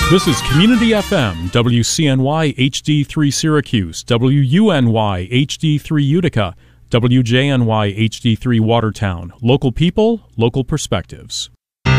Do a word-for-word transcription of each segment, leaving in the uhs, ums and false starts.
This is Community F M, W C N Y H D three Syracuse, W U N Y H D three Utica, W J N Y H D three Watertown. Local people, local perspectives.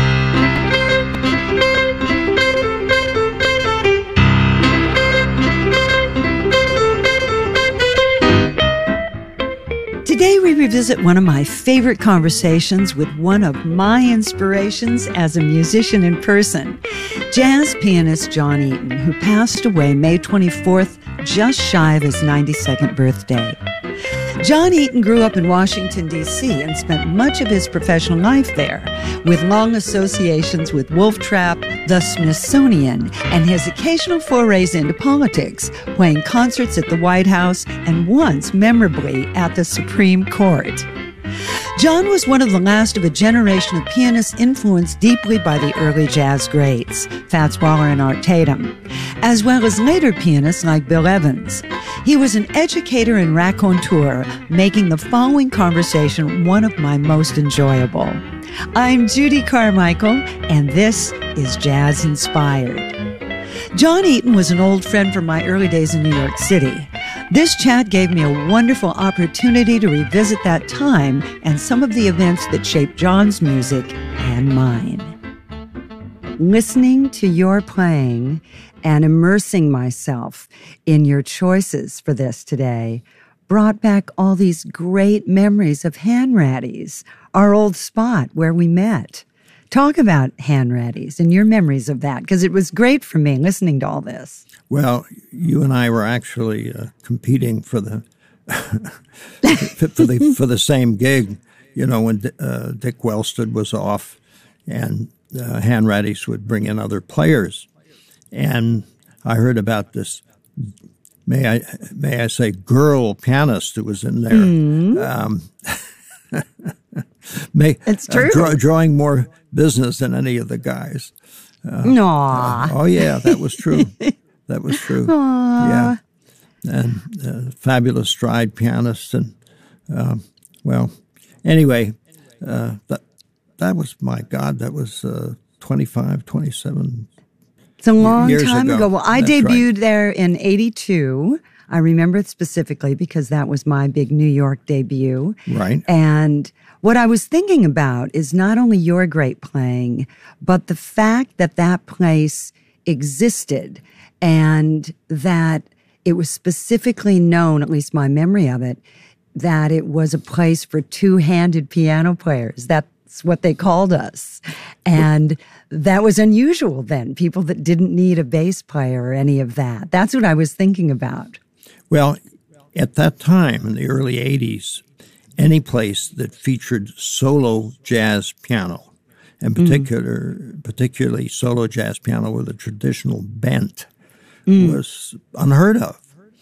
Today we revisit one of my favorite conversations with one of my inspirations as a musician in person, jazz pianist John Eaton, who passed away May twenty-fourth, just shy of his ninety-second birthday. John Eaton grew up in Washington, D C and spent much of his professional life there, with long associations with Wolf Trap, the Smithsonian, and his occasional forays into politics, playing concerts at the White House and once, memorably, at the Supreme Court. John was one of the last of a generation of pianists influenced deeply by the early jazz greats, Fats Waller and Art Tatum, as well as later pianists like Bill Evans. He was an educator and raconteur, making the following conversation one of my most enjoyable. I'm Judy Carmichael, and this is Jazz Inspired. John Eaton was an old friend from my early days in New York City. This chat gave me a wonderful opportunity to revisit that time and some of the events that shaped John's music and mine. Listening to your playing and immersing myself in your choices for this today brought back all these great memories of Hanratty's, our old spot where we met. Talk about Hanratty's and your memories of that, because it was great for me listening to all this. Well, you and I were actually uh, competing for the for the for the same gig. You know, when uh, Dick Wellstead was off, and uh, Hanratty's would bring in other players, and I heard about this. May I may I say girl pianist who was in there. Mm. Um, may, it's true. Uh, draw, drawing more business than any of the guys. Uh, Aww. Uh, oh yeah, that was true. That was true. Aww. Yeah, and uh, fabulous stride pianist, and uh, well, anyway, uh, that that was my God. That was uh, twenty-five, twenty-seven. It's a long years time ago. ago. Well, I That's debuted right. there in eighty-two. I remember it specifically because that was my big New York debut. Right. And what I was thinking about is not only your great playing, but the fact that that place existed and that it was specifically known, at least my memory of it, that it was a place for two-handed piano players. That's what they called us. And that was unusual then, people that didn't need a bass player or any of that. That's what I was thinking about. Well, at that time, in the early eighties, any place that featured solo jazz piano, in particular, mm. particularly solo jazz piano with a traditional bent, mm. was unheard of.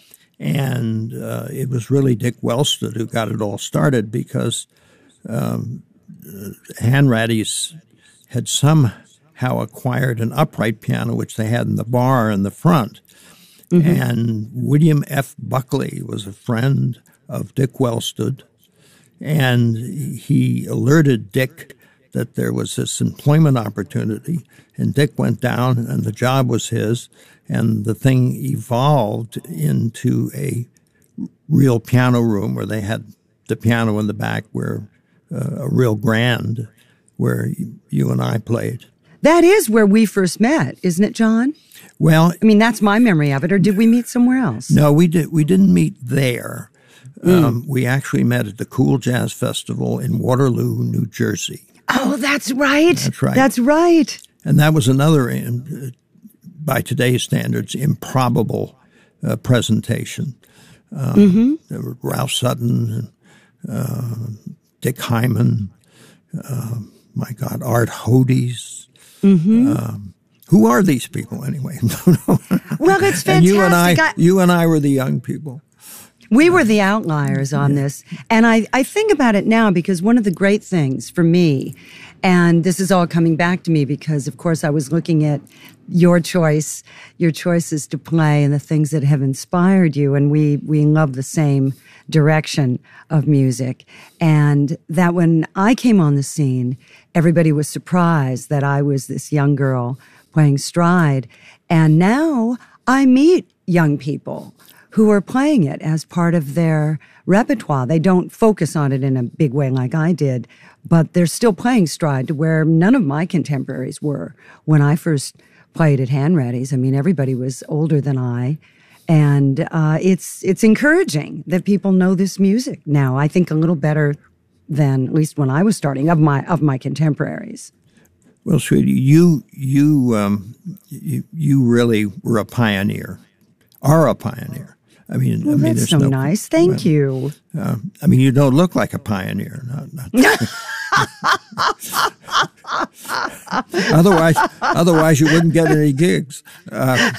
And uh, it was really Dick Wellstead who got it all started because um, Hanratty's had somehow acquired an upright piano, which they had in the bar in the front. Mm-hmm. And William F. Buckley was a friend of Dick Wellstead, and he alerted Dick that there was this employment opportunity, and Dick went down, and the job was his, and the thing evolved into a real piano room where they had the piano in the back, where uh, a real grand, where you and I played. That is where we first met, isn't it, John? Well, I mean, that's my memory of it. Or did we meet somewhere else? No, we did. We didn't meet there. Mm. Um, we actually met at the Cool Jazz Festival in Waterloo, New Jersey. Oh, that's right. That's right. That's right. And that was another, uh, by today's standards, improbable uh, presentation. Um, mm-hmm. There were Ralph Sutton, and, uh, Dick Hyman, uh, my God, Art Hodes. Mm-hmm. Um, Who are these people anyway? Well, it's fantastic. And you and I, I, you and I were the young people. We were the outliers on yeah. this. And I, I think about it now because one of the great things for me, and this is all coming back to me because, of course, I was looking at your choice, your choices to play and the things that have inspired you. And we, we love the same direction of music. And that when I came on the scene, everybody was surprised that I was this young girl playing stride. And now I meet young people who are playing it as part of their repertoire. They don't focus on it in a big way like I did, but they're still playing stride to where none of my contemporaries were when I first played at Hanratty's. I mean, everybody was older than I. And uh, it's it's encouraging that people know this music now. I think a little better than, at least when I was starting, of my of my contemporaries. Well, sweetie, you you um, you, you really were a pioneer, are a pioneer. I mean, well, I mean, that's so no, nice. Thank well, you. Uh, I mean, you don't look like a pioneer. Not, not otherwise, otherwise you wouldn't get any gigs. Uh,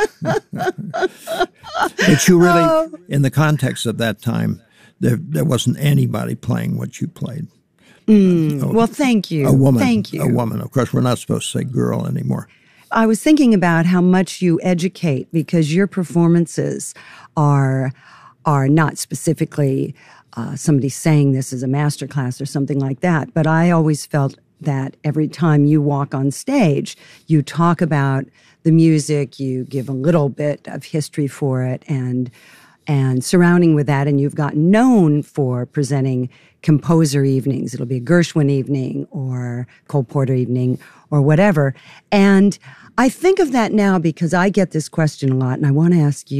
but you really, in the context of that time, there there wasn't anybody playing what you played. Mm, a, well, thank you. A woman. Thank you. A woman. Of course, we're not supposed to say girl anymore. I was thinking about how much you educate, because your performances are are not specifically uh, somebody saying this is a master class or something like that. But I always felt that every time you walk on stage, you talk about the music, you give a little bit of history for it, and and surrounding with that, and you've gotten known for presenting composer evenings. It'll be a Gershwin evening or Cole Porter evening or whatever. And I think of that now because I get this question a lot, and I want to ask you.